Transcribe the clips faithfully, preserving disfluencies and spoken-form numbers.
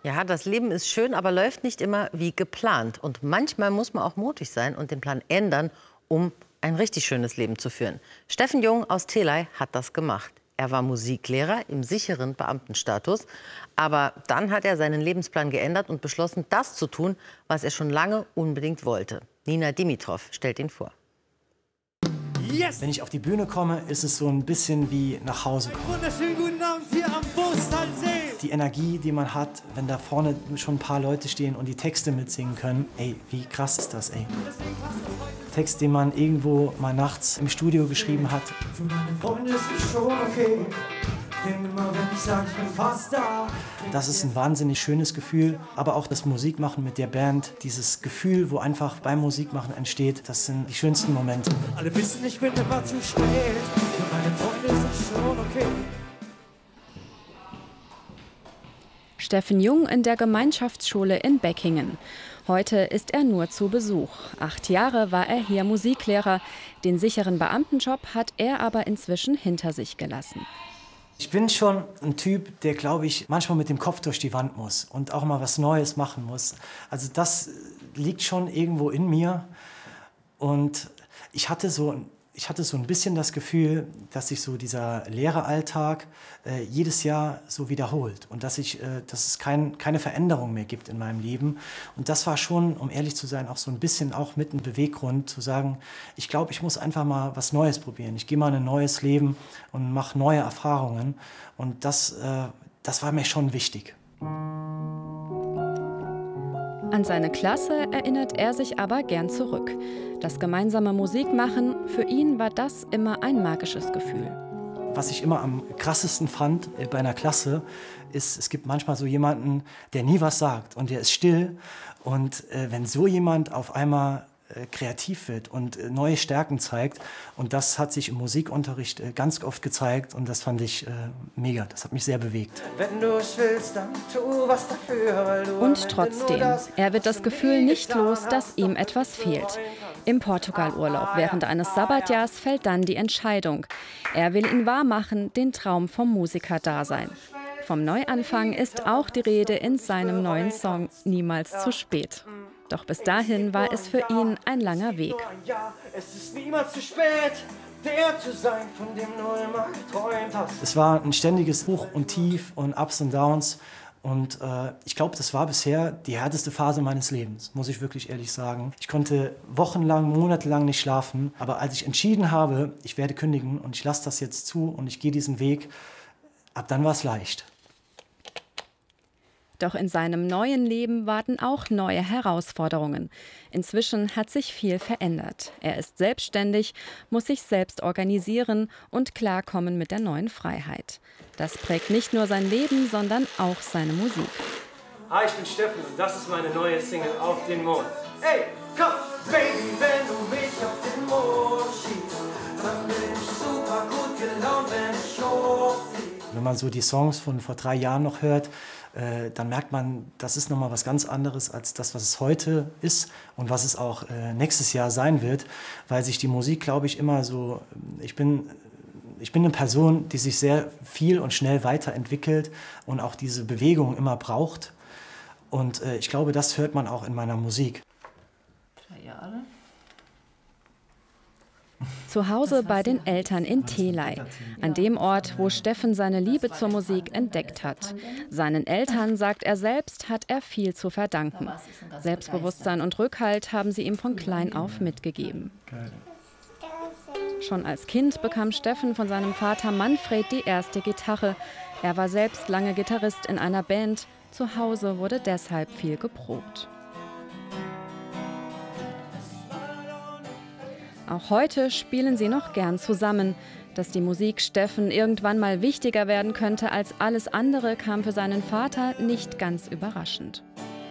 Ja, das Leben ist schön, aber läuft nicht immer wie geplant. Und manchmal muss man auch mutig sein und den Plan ändern, um ein richtig schönes Leben zu führen. Steffen Jung aus Theley hat das gemacht. Er war Musiklehrer im sicheren Beamtenstatus. Aber dann hat er seinen Lebensplan geändert und beschlossen, das zu tun, was er schon lange unbedingt wollte. Nina Dimitrov stellt ihn vor. Yes. Wenn ich auf die Bühne komme, ist es so ein bisschen wie nach Hause kommen. Wunderschönen guten Abend hier am Bustalsee. Die Energie, die man hat, wenn da vorne schon ein paar Leute stehen und die Texte mitsingen können, ey, wie krass ist das, ey. Text, den man irgendwo mal nachts im Studio geschrieben hat. Für meine Freunde ist es schon okay. Denn immer wenn ich sage, ich bin fast da. Das ist ein wahnsinnig schönes Gefühl, aber auch das Musikmachen mit der Band, dieses Gefühl, wo einfach beim Musikmachen entsteht, das sind die schönsten Momente. Alle wissen, ich bin immer zu spät. Für meine Freunde ist es schon okay. Steffen Jung in der Gemeinschaftsschule in Beckingen. Heute ist er nur zu Besuch. Acht Jahre war er hier Musiklehrer. Den sicheren Beamtenjob hat er aber inzwischen hinter sich gelassen. Ich bin schon ein Typ, der, glaube ich, manchmal mit dem Kopf durch die Wand muss und auch mal was Neues machen muss. Also das liegt schon irgendwo in mir. Und ich hatte so, ich hatte so ein bisschen das Gefühl, dass sich so dieser Lehreralltag äh, jedes Jahr so wiederholt und dass, ich, äh, dass es kein, keine Veränderung mehr gibt in meinem Leben. Und das war schon, um ehrlich zu sein, auch so ein bisschen auch mit ein Beweggrund, zu sagen, ich glaube, ich muss einfach mal was Neues probieren. Ich gehe mal in ein neues Leben und mache neue Erfahrungen. Und das, äh, das war mir schon wichtig. An seine Klasse erinnert er sich aber gern zurück. Das gemeinsame Musikmachen, für ihn war das immer ein magisches Gefühl. Was ich immer am krassesten fand bei einer Klasse, ist, es gibt manchmal so jemanden, der nie was sagt und der ist still. Und äh, wenn so jemand auf einmal äh, kreativ wird und äh, neue Stärken zeigt, und das hat sich im Musikunterricht äh, ganz oft gezeigt und das fand ich äh, mega, das hat mich sehr bewegt. Wenn du es willst, dann tu was dafür, weil du Und trotzdem, er wird das Gefühl nicht los, dass ihm etwas fehlt. Im Portugalurlaub während eines Sabbatjahrs fällt dann die Entscheidung. Er will ihn wahrmachen, den Traum vom Musikerdasein. Vom Neuanfang ist auch die Rede in seinem neuen Song Niemals zu spät. Doch bis dahin war es für ihn ein langer Weg. Es ist niemals zu spät, der zu sein, von dem du immer geträumt hast. Es war ein ständiges Hoch und Tief und Ups und Downs. Und äh, ich glaube, das war bisher die härteste Phase meines Lebens, muss ich wirklich ehrlich sagen. Ich konnte wochenlang, monatelang nicht schlafen. Aber als ich entschieden habe, ich werde kündigen und ich lasse das jetzt zu und ich gehe diesen Weg, ab dann war es leicht. Doch in seinem neuen Leben warten auch neue Herausforderungen. Inzwischen hat sich viel verändert. Er ist selbstständig, muss sich selbst organisieren und klarkommen mit der neuen Freiheit. Das prägt nicht nur sein Leben, sondern auch seine Musik. Hi, ich bin Steffen und das ist meine neue Single Auf den Mond. Hey, komm, Baby, wenn du mich auf den Mond schießt, dann bin ich super gut gelaunt, wenn ich hochfliege. Wenn man so die Songs von vor drei Jahren noch hört, äh, dann merkt man, das ist nochmal was ganz anderes als das, was es heute ist und was es auch äh, nächstes Jahr sein wird, weil sich die Musik, glaube ich, immer so, ich bin, ich bin eine Person, die sich sehr viel und schnell weiterentwickelt und auch diese Bewegung immer braucht. Und äh, ich glaube, das hört man auch in meiner Musik. Drei Jahre. Zu Hause bei den Eltern in Theley, an dem Ort, wo Steffen seine Liebe zur Musik entdeckt hat. Seinen Eltern, sagt er selbst, hat er viel zu verdanken. Selbstbewusstsein und Rückhalt haben sie ihm von klein auf mitgegeben. Schon als Kind bekam Steffen von seinem Vater Manfred die erste Gitarre. Er war selbst lange Gitarrist in einer Band. Zu Hause wurde deshalb viel geprobt. Auch heute spielen sie noch gern zusammen. Dass die Musik Steffen irgendwann mal wichtiger werden könnte als alles andere, kam für seinen Vater nicht ganz überraschend.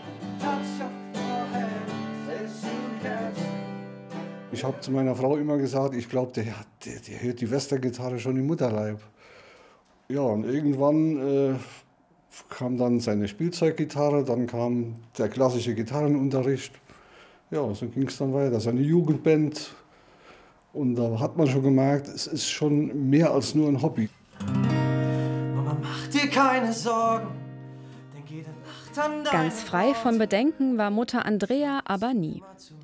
Ich habe zu meiner Frau immer gesagt, ich glaube, der, der, der hört die Western-Gitarre schon im Mutterleib. Ja, und irgendwann äh, kam dann seine Spielzeuggitarre, dann kam der klassische Gitarrenunterricht. Ja, so ging es dann weiter, seine Jugendband. Und da hat man schon gemerkt, es ist schon mehr als nur ein Hobby. Mama, mach dir keine Sorgen, denn jede Nacht Ganz frei von Bedenken war Mutter Andrea aber nie.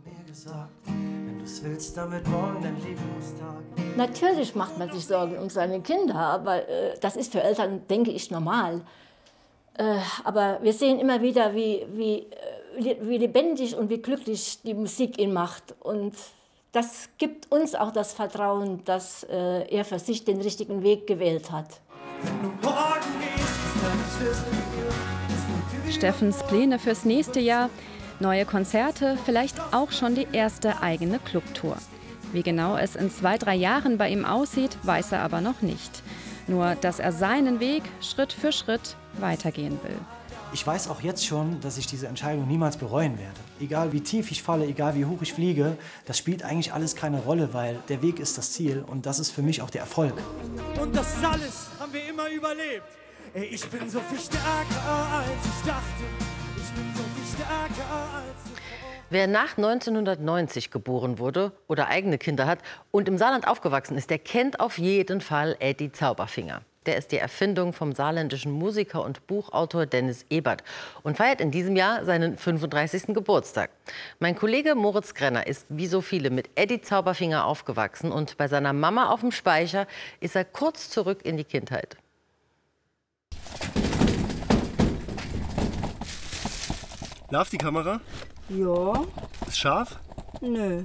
Natürlich macht man sich Sorgen um seine Kinder, aber äh, das ist für Eltern, denke ich, normal. Äh, aber wir sehen immer wieder, wie, wie, wie lebendig und wie glücklich die Musik ihn macht. Und das gibt uns auch das Vertrauen, dass äh, er für sich den richtigen Weg gewählt hat. Steffens Pläne fürs nächste Jahr, neue Konzerte, vielleicht auch schon die erste eigene Clubtour. Wie genau es in zwei, drei Jahren bei ihm aussieht, weiß er aber noch nicht. Nur, dass er seinen Weg Schritt für Schritt weitergehen will. Ich weiß auch jetzt schon, dass ich diese Entscheidung niemals bereuen werde. Egal wie tief ich falle, egal wie hoch ich fliege, das spielt eigentlich alles keine Rolle, weil der Weg ist das Ziel und das ist für mich auch der Erfolg. Und das alles haben wir immer überlebt. Ey, ich bin so viel stärker, als ich dachte. Ich bin so viel stärker, als ich... Wer nach neunzehnhundertneunzig geboren wurde oder eigene Kinder hat und im Saarland aufgewachsen ist, der kennt auf jeden Fall Eddie Zauberfinger. Der ist die Erfindung vom saarländischen Musiker und Buchautor Dennis Ebert und feiert in diesem Jahr seinen fünfunddreißigsten Geburtstag. Mein Kollege Moritz Grenner ist wie so viele mit Eddie Zauberfinger aufgewachsen und bei seiner Mama auf dem Speicher ist er kurz zurück in die Kindheit. Läuft die Kamera? Ja. Ist scharf? Nö.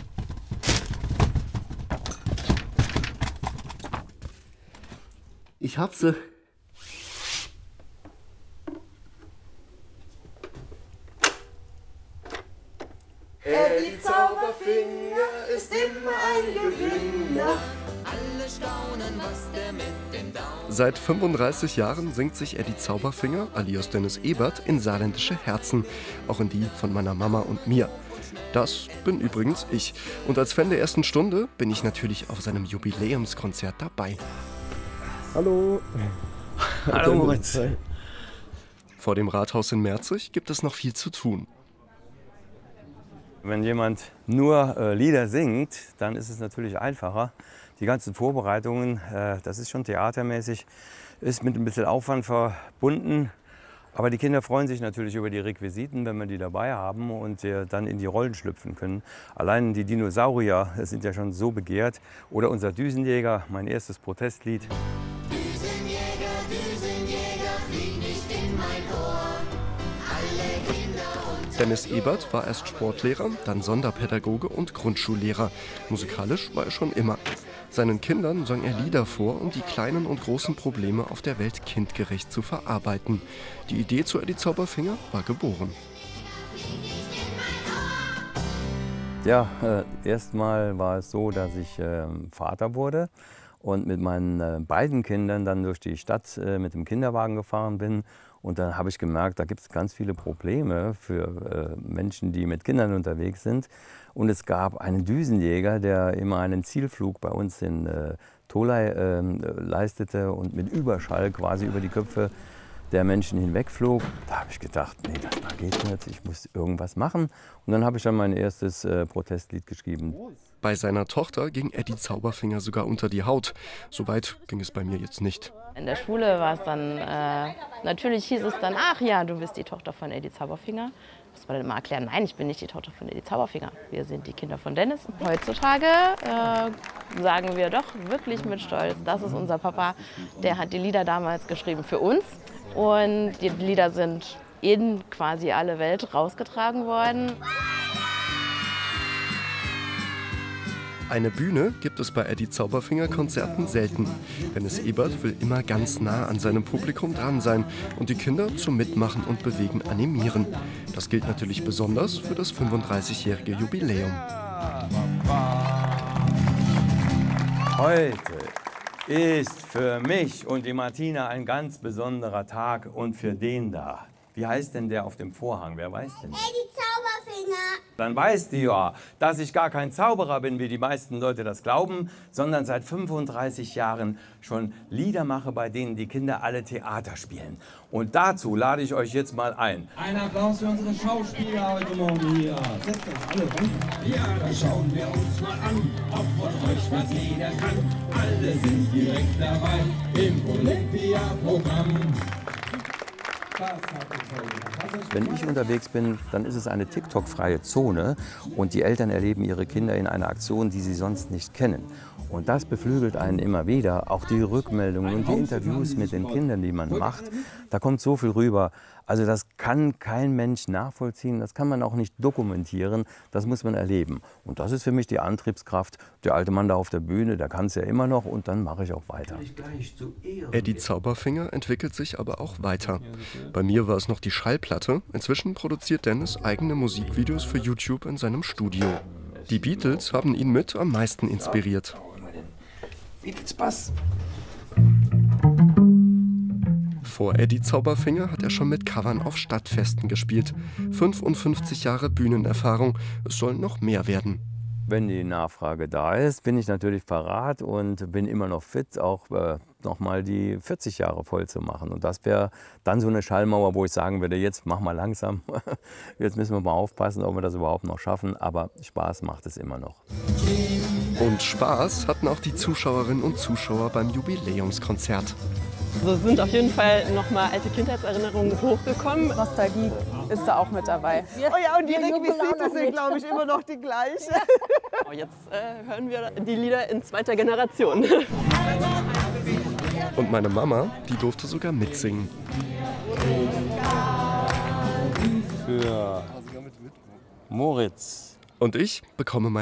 Ich hab sie. Eddie Zauberfinger ist immer ein Gewinner. Alle staunen, was der mit dem Daumen... Seit fünfunddreißig Jahren singt sich Eddie Zauberfinger, alias Dennis Ebert, in saarländische Herzen. Auch in die von meiner Mama und mir. Das bin übrigens ich. Und als Fan der ersten Stunde bin ich natürlich auf seinem Jubiläumskonzert dabei. Hallo. Hallo Moritz. Vor dem Rathaus in Merzig gibt es noch viel zu tun. Wenn jemand nur äh, Lieder singt, dann ist es natürlich einfacher. Die ganzen Vorbereitungen, äh, das ist schon theatermäßig, ist mit ein bisschen Aufwand verbunden. Aber die Kinder freuen sich natürlich über die Requisiten, wenn wir die dabei haben und äh, dann in die Rollen schlüpfen können. Allein die Dinosaurier sind ja schon so begehrt. Oder unser Düsenjäger, mein erstes Protestlied. Düsenjäger, Düsenjäger, flieg nicht in mein Ohr. Alle Kinder und... Dennis Ebert war erst Sportlehrer, dann Sonderpädagoge und Grundschullehrer. Musikalisch war er schon immer. Seinen Kindern sang er Lieder vor, um die kleinen und großen Probleme auf der Welt kindgerecht zu verarbeiten. Die Idee zu Eddie Zauberfinger war geboren. Ja, äh, erstmal war es so, dass ich äh, Vater wurde und mit meinen äh, beiden Kindern dann durch die Stadt äh, mit dem Kinderwagen gefahren bin. Und dann habe ich gemerkt, da gibt es ganz viele Probleme für äh, Menschen, die mit Kindern unterwegs sind. Und es gab einen Düsenjäger, der immer einen Zielflug bei uns in äh, Tholey äh, leistete und mit Überschall quasi über die Köpfe der Menschen hinwegflog. Da habe ich gedacht, nee, das geht nicht, ich muss irgendwas machen. Und dann habe ich dann mein erstes äh, Protestlied geschrieben. Bei seiner Tochter ging Eddie Zauberfinger sogar unter die Haut. So weit ging es bei mir jetzt nicht. In der Schule war es dann, äh, natürlich hieß es dann, ach ja, du bist die Tochter von Eddie Zauberfinger. Muss man dann immer erklären, nein, ich bin nicht die Tochter von Eddie Zauberfinger. Wir sind die Kinder von Dennis. Heutzutage äh, sagen wir doch wirklich mit Stolz, das ist unser Papa. Der hat die Lieder damals geschrieben für uns. Und die Lieder sind in quasi alle Welt rausgetragen worden. Eine Bühne gibt es bei Eddie Zauberfinger Konzerten selten. Dennis Ebert will immer ganz nah an seinem Publikum dran sein und die Kinder zum Mitmachen und Bewegen animieren. Das gilt natürlich besonders für das fünfunddreißigjährige Jubiläum. Heute ist für mich und die Martina ein ganz besonderer Tag und für den da. Wie heißt denn der auf dem Vorhang? Wer weiß denn? Eddie Zauberfinger. Dann weißt du ja, dass ich gar kein Zauberer bin, wie die meisten Leute das glauben, sondern seit fünfunddreißig Jahren schon Lieder mache, bei denen die Kinder alle Theater spielen. Und dazu lade ich euch jetzt mal ein. Ein Applaus für unsere Schauspieler heute Morgen hier. Setzt euch alle rum. Ja, dann schauen wir uns mal an, ob von euch was jeder kann. Alle sind direkt dabei im Olympia-Programm. Wenn ich unterwegs bin, dann ist es eine TikTok-freie Zone und die Eltern erleben ihre Kinder in einer Aktion, die sie sonst nicht kennen. Und das beflügelt einen immer wieder, auch die Rückmeldungen und die Interviews mit den Kindern, die man macht. Da kommt so viel rüber. Also das kann kein Mensch nachvollziehen, das kann man auch nicht dokumentieren, das muss man erleben. Und das ist für mich die Antriebskraft. Der alte Mann da auf der Bühne, der kann es ja immer noch und dann mache ich auch weiter. Eddie Zauberfinger entwickelt sich aber auch weiter. Bei mir war es noch die Schallplatte. Inzwischen produziert Dennis eigene Musikvideos für YouTube in seinem Studio. Die Beatles haben ihn mit am meisten inspiriert. Beatles-Bass. Vor Eddie Zauberfinger hat er schon mit Covern auf Stadtfesten gespielt. fünfundfünfzig Jahre Bühnenerfahrung, es sollen noch mehr werden. Wenn die Nachfrage da ist, bin ich natürlich parat und bin immer noch fit, auch äh, noch mal die vierzig Jahre voll zu machen. Und das wäre dann so eine Schallmauer, wo ich sagen würde, jetzt mach mal langsam. Jetzt müssen wir mal aufpassen, ob wir das überhaupt noch schaffen. Aber Spaß macht es immer noch. Und Spaß hatten auch die Zuschauerinnen und Zuschauer beim Jubiläumskonzert. Also sind auf jeden Fall noch mal alte Kindheitserinnerungen hochgekommen. Nostalgie ist da auch mit dabei. Oh ja, und die Requisite sind, glaube ich, immer noch die gleichen. Jetzt äh, hören wir die Lieder in zweiter Generation. Und meine Mama, die durfte sogar mitsingen. Für Moritz. Und ich bekomme meine